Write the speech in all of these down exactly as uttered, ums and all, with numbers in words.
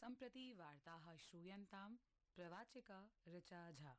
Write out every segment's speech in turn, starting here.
सम्प्रति वार्ताः श्रूयन्तां प्रवाचिका ऋचा झा।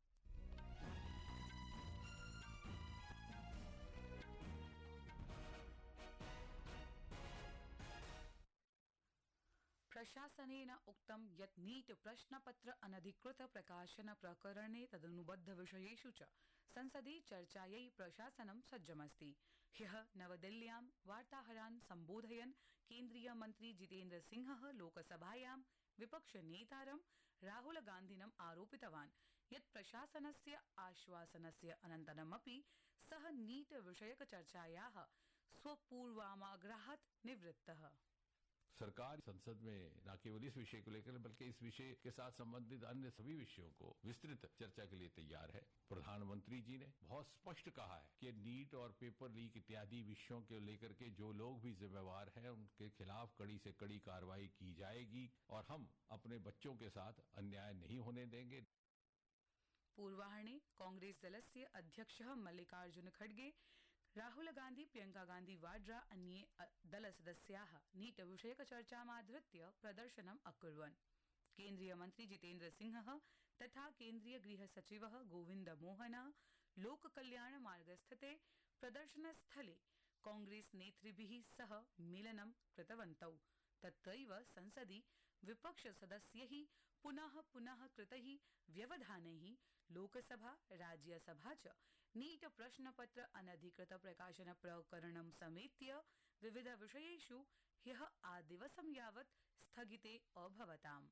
प्रशासनेन उक्तं यत् नीट प्रश्नपत्र अनधिकृत प्रकाशन प्रकरणे तदनुबद्ध विषयेषु च संसदि चर्चायै प्रशासनं सज्जमस्ति। ह्यः नवदिल्ल्यां वार्ताहरान् सम्बोधयन् केन्द्रीय मन्त्री जितेन्द्र सिंहः लोकसभायां विपक्षनेतारं राहुल गान्धिनम् आरोपितवान् यत् प्रशासनस्य आश्वासनस्य अनन्तरमपि सः नीट विषयक चर्चायाः स्वपूर्वाग्रहात् निवृत्तः। सरकार संसद में न केवल इस विषय को लेकर बल्कि इस विषय के साथ संबंधित अन्य सभी विषयों को विस्तृत चर्चा के लिए तैयार है। प्रधानमंत्री जी ने बहुत स्पष्ट कहा है कि नीट और पेपर लीक इत्यादि विषयों को लेकर के जो लोग भी जिम्मेवार हैं उनके खिलाफ कड़ी से कड़ी कार्रवाई की जाएगी और हम अपने बच्चों के साथ अन्याय नहीं होने देंगे। पूर्वाह्ने कांग्रेस दलस्य अध्यक्षः मल्लिकार्जुन खड़गे, राहुल गांधी, प्रियंका गांधी वाड्रा अन्ये दलसदस्याः नीट विषयक चर्चामाधृत्य प्रदर्शनम् अकुर्वन्। केन्द्रीय मन्त्री जितेन्द्र सिंहः तथा केन्द्रीय गृह सचिवः गोविन्द मोहनः लोककल्याण मार्गस्थिते प्रदर्शनस्थले कांग्रेस नेतृभिः सह मेलनं कृतवन्तौ। तत्रैव संसदि विपक्ष सदस्यैः पुनः पुनः कृतैः व्यवधानैः लोकसभा राज्यसभा च नीट प्रश्नपत्र अनधिकृत प्रकाशन प्रकरणं समेत्य विविध विषयेषु ह्यः आदिवसं यावत् स्थगिते अभवताम्।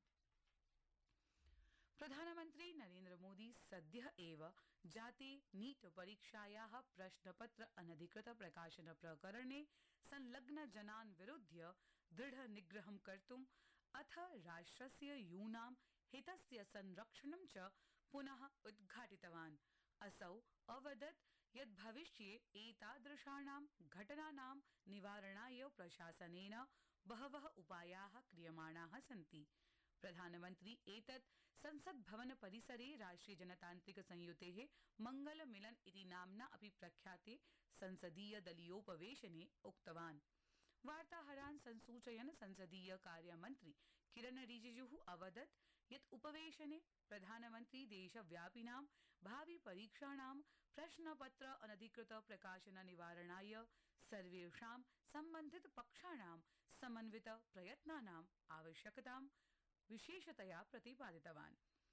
प्रधानमन्त्री नरेन्द्र मोदी सद्यः एव जाते नीट परीक्षायाः प्रश्नपत्र अनधिकृत प्रकाशन प्रकरणे संलग्न जनान् विरुध्य दृढ़ निग्रहं कर्तुम् अथ राष्ट्रस्य यूनां हितस्य संरक्षणं च पुनः उद्घाटितवान्। असौ अवदत् यत् भविष्ये एतादृशानां घटनानां निवारणाय प्रशासनेन बहवः उपायाः क्रियमाणाः सन्ति। प्रधानमन्त्री एतत् संसद भवन परिसरे राष्ट्रिय जनतान्त्रिक संयुतेः मंगल मिलन इति नाम्ना अपि प्रख्याते संसदीय दलीयोपवेशने उक्तवान्। वार्ताहरान् संसूचयन् संसदीय कार्यमन्त्री किरण रिजिजुः अवदत् यत् उपवेशने प्रधानमन्त्री देशव्यापिनां भावि परीक्षाणां प्रश्नपत्र अनधिकृत प्रकाशन निवारणाय सर्वेषां सम्बन्धित पक्षाणां समन्वित प्रयत्नानाम् आवश्यकतां विशेषतया प्रतिपादितवान्।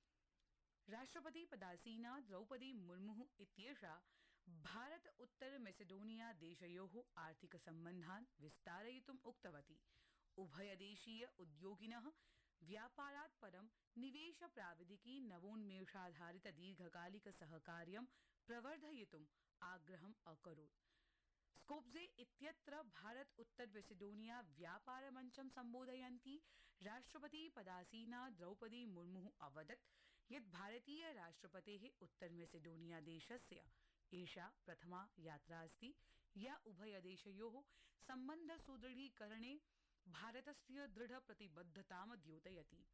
राष्ट्रपति पदासीना द्रौपदी मुर्मुः इत्येषा भारत उत्तर मैसेडोनिया देशयोः आर्थिक सम्बन्धान् विस्तारयितुम् उक्तवती। उभयदेशीय उद्योगिनः व्यापारात् परं निवेश प्राविधिकी नवोन्मेषाधारित दीर्घकालिक सहकार्यं प्रवर्धयितुम् आग्रहम् अकरोत्। स्कोप्जे इत्यत्र भारत उत्तर मैसेडोनिया व्यापार मंचं संबोधयन्ती राष्ट्रपति पदासीना द्रौपदी मुर्मुः अवदत् यत् भारतीय राष्ट्रपतेः उत्तर मैसेडोनिया देशस्य एषा प्रथमा यात्रा अस्ति या उभयदेशयोः सम्बन्ध सुदृढीकरणे भारतस्य दृढ़ प्रतिबद्धतां द्योतयति।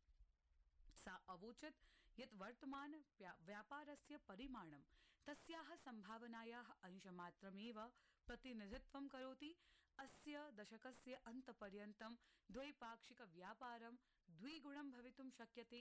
सा अवोचत् यत् वर्तमान व्यापारस्य परिमाणं तस्याः संभावनायाः अंशमात्रमेव प्रतिनिधित्वं करोति। अस्य दशकस्य अन्तपर्यन्तं द्वैपाक्षिक व्यापारं द्विगुणं भवितुं शक्यते